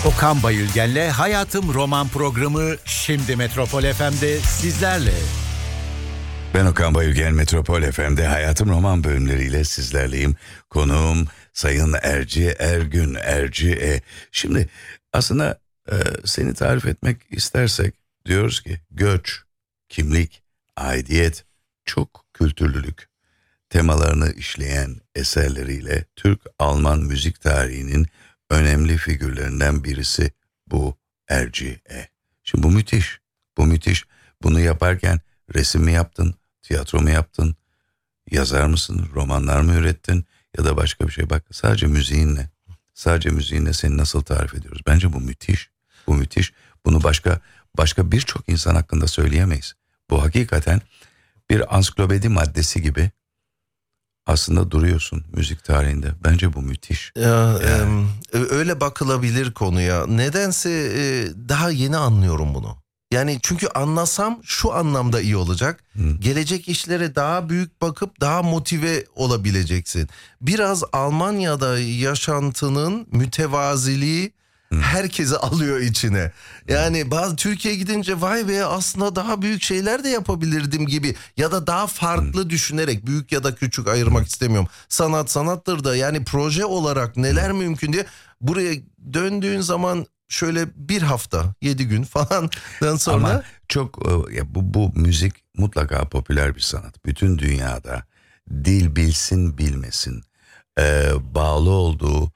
Okan Bayülgen'le Hayatım Roman programı şimdi Metropol FM'de sizlerle. Ben Okan Bayülgen, Metropol FM'de Hayatım Roman bölümleriyle sizlerleyim. Konuğum Sayın Erci Ergün, Erci. Şimdi aslında seni tarif etmek istersek diyoruz ki göç, kimlik, aidiyet, çok kültürlülük temalarını işleyen eserleriyle Türk-Alman müzik tarihinin önemli figürlerinden birisi bu Erci. Şimdi bu müthiş, bu müthiş. Bunu yaparken resim mi yaptın, tiyatro mu yaptın, yazar mısın, romanlar mı ürettin ya da başka bir şey? Bak sadece müziğinle seni nasıl tarif ediyoruz? Bence bu müthiş, bu müthiş. Bunu başka birçok insan hakkında söyleyemeyiz. Bu hakikaten bir ansiklopedi maddesi gibi aslında duruyorsun müzik tarihinde. Bence bu müthiş. Öyle bakılabilir konuya. Nedense daha yeni anlıyorum bunu. Yani çünkü anlasam şu anlamda iyi olacak. Gelecek işlere daha büyük bakıp daha motive olabileceksin. Biraz Almanya'da yaşantının mütevaziliği herkesi alıyor içine. Yani bazı Türkiye'ye gidince vay be aslında daha büyük şeyler de yapabilirdim gibi ya da daha farklı düşünerek, büyük ya da küçük ayırmak istemiyorum. Sanat sanattır da, yani proje olarak neler mümkün diye buraya döndüğün zaman şöyle bir hafta 7 gün falandan sonra. Ama çok bu müzik mutlaka popüler bir sanat. Bütün dünyada dil bilsin bilmesin bağlı olduğu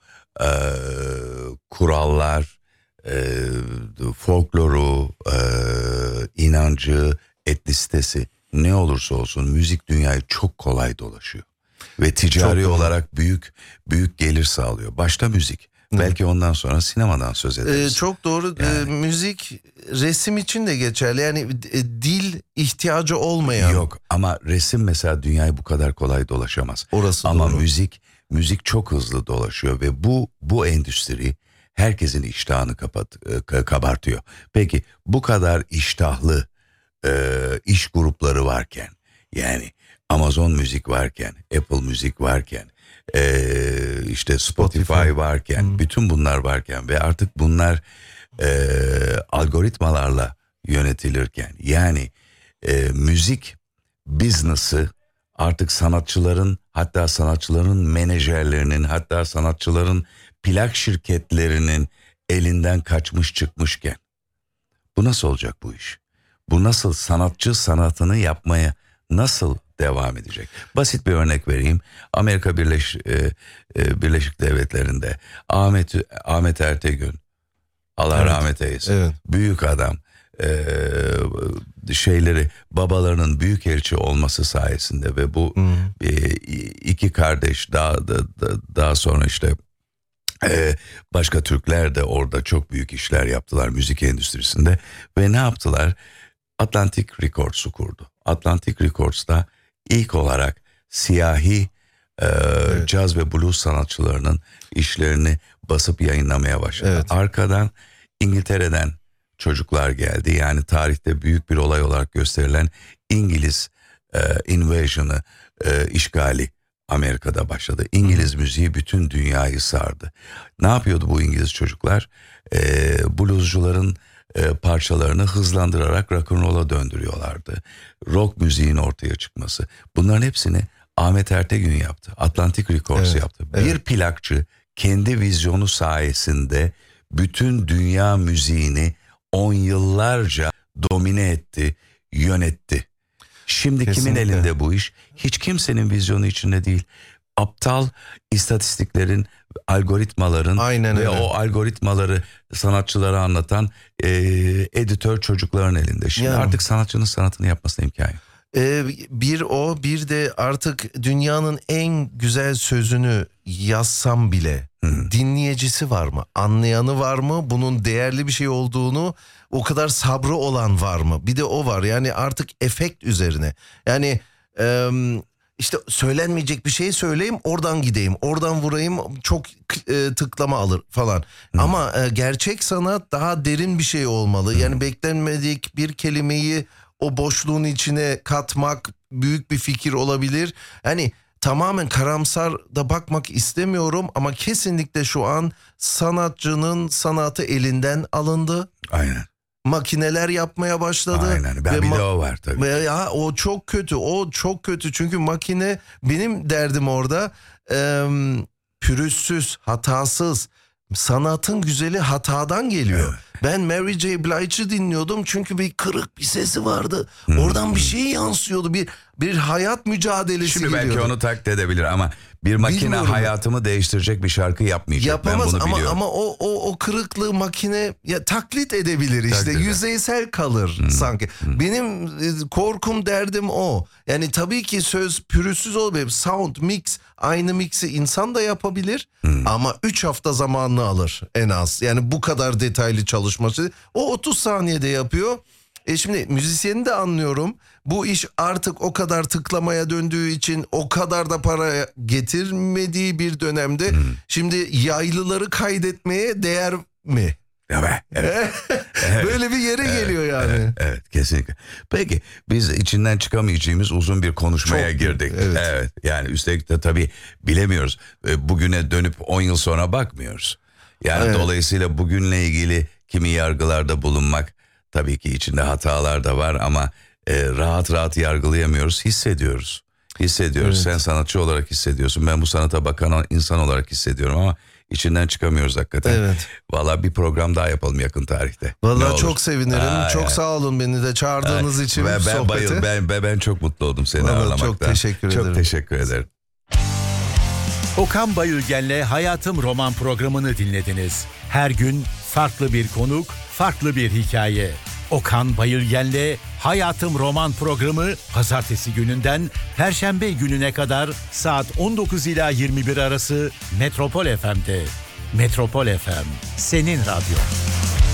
kurallar, folkloru, inancı, etnisitesi ne olursa olsun müzik dünyayı çok kolay dolaşıyor. Ve ticari olarak büyük gelir sağlıyor. Başta müzik. Belki ondan sonra sinemadan söz ederiz. Çok doğru. Yani. Müzik resim için de geçerli. Yani dil ihtiyacı olmayan. Yok ama resim mesela dünyayı bu kadar kolay dolaşamaz. Orası ama doğru. müzik çok hızlı dolaşıyor ve bu endüstri herkesin iştahını kabartıyor. Peki bu kadar iştahlı iş grupları varken, yani Amazon Müzik varken, Apple Müzik varken, işte Spotify varken, bütün bunlar varken ve artık bunlar algoritmalarla yönetilirken, yani müzik business'ı artık sanatçıların, hatta sanatçıların menajerlerinin, hatta sanatçıların plak şirketlerinin elinden kaçmış çıkmışken bu nasıl olacak bu iş? Bu nasıl, sanatçı sanatını yapmaya nasıl devam edecek? Basit bir örnek vereyim. Amerika Birleşik Devletleri'nde Ahmet Ertegün, Allah rahmet eylesin. Evet. Büyük adam. Babalarının büyükelçi olması sayesinde ve bu iki kardeş daha sonra işte başka Türkler de orada çok büyük işler yaptılar müzik endüstrisinde ve ne yaptılar? Atlantic Records'u kurdu. Atlantic Records'ta ilk olarak siyahi caz ve blues sanatçılarının işlerini basıp yayınlamaya başladı. Evet. Arkadan İngiltere'den çocuklar geldi. Yani tarihte büyük bir olay olarak gösterilen İngiliz invasion'ı, işgali Amerika'da başladı. İngiliz müziği bütün dünyayı sardı. Ne yapıyordu bu İngiliz çocuklar? Bluescuların parçalarını hızlandırarak rock'n'roll'a döndürüyorlardı. Rock müziğin ortaya çıkması. Bunların hepsini Ahmet Ertegün yaptı. Atlantic Records yaptı. Evet. Bir plakçı kendi vizyonu sayesinde bütün dünya müziğini 10 yıllarca domine etti, yönetti. Şimdi kesinlikle. Kimin elinde bu iş? Hiç kimsenin vizyonu içinde değil. Aptal istatistiklerin, algoritmaların ve o algoritmaları sanatçılara anlatan editör çocukların elinde. Şimdi artık sanatçının sanatını yapmasına imkan yok. Bir de artık dünyanın en güzel sözünü yazsam bile dinleyicisi var mı? Anlayanı var mı? Bunun değerli bir şey olduğunu, o kadar sabrı olan var mı? Bir de o var. Yani artık efekt üzerine. Yani işte söylenmeyecek bir şey söyleyeyim, oradan gideyim, oradan vurayım, çok tıklama alır falan. Ama gerçek sanat daha derin bir şey olmalı. Yani beklenmedik bir kelimeyi o boşluğun içine katmak büyük bir fikir olabilir. Yani tamamen karamsar da bakmak istemiyorum ama kesinlikle şu an sanatçının sanatı elinden alındı. Aynen. Makineler yapmaya başladı. Aynen. Bir de o var tabii. Ya o çok kötü. O çok kötü. Çünkü makine, benim derdim orada pürüzsüz, hatasız. Sanatın güzeli hatadan geliyor. Evet. Ben Mary J. Blige'ı dinliyordum çünkü bir kırık bir sesi vardı. Oradan bir şey yansıyordu. Bir hayat mücadelesi Şimdi geliyordu. belki onu taklit edebilir ama bir makine Bilmiyorum. hayatımı değiştirecek bir şarkı yapmayacak. Yapamaz ben bunu biliyorum. ama o kırıklığı makine ya taklit edebilir işte. Taklit eder. Yüzeysel kalır sanki. Benim korkum, derdim o. Yani tabii ki söz pürüzsüz olabilir. Sound mix, aynı mixi insan da yapabilir ama 3 hafta zamanını alır en az. Yani bu kadar detaylı çalışması. O 30 saniyede yapıyor. Şimdi müzisyeni de anlıyorum. Bu iş artık o kadar tıklamaya döndüğü için, o kadar da para getirmediği bir dönemde şimdi yaylıları kaydetmeye değer mi? Evet. Böyle bir yere geliyor yani. Evet, kesinlikle. Peki biz içinden çıkamayacağımız uzun bir konuşmaya Çok, girdik. evet. Yani üstelik de tabii bilemiyoruz. Bugüne dönüp 10 yıl sonra bakmıyoruz. Yani Evet. dolayısıyla bugünle ilgili kimi yargılarda bulunmak, tabii ki içinde hatalar da var ama rahat rahat yargılayamıyoruz, hissediyoruz. Hissediyoruz. Evet. Sen sanatçı olarak hissediyorsun. Ben bu sanata bakan insan olarak hissediyorum ama içinden çıkamıyoruz hakikaten. Evet. Vallahi bir program daha yapalım yakın tarihte. Ne Vallahi olur? çok sevinirim. Çok ya. sağ olun beni de çağırdığınız için Ben sohbete. ben çok mutlu oldum seni Vallahi ağırlamaktan. çok teşekkür ederim. Çok teşekkür ederim. Okan Bayülgen'le Hayatım Roman programını dinlediniz. Her gün farklı bir konuk, farklı bir hikaye. Okan Bayülgen'le Hayatım Roman programı pazartesi gününden perşembe gününe kadar saat 19 ila 21 arası Metropol FM'de. Metropol FM, senin radyo.